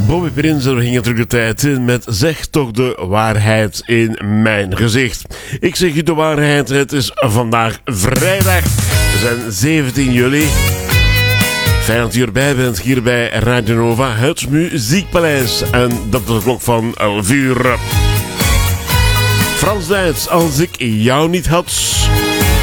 Bobby Prins en we gingen terug de tijd in met Zeg toch de waarheid in mijn gezicht. Ik zeg u de waarheid, het is vandaag vrijdag. We zijn 17 juli. Fijn dat u erbij bent hier bij Radio Nova, het Muziekpaleis. En dat is de klok van 11 uur. Frans Duits, als ik jou niet had.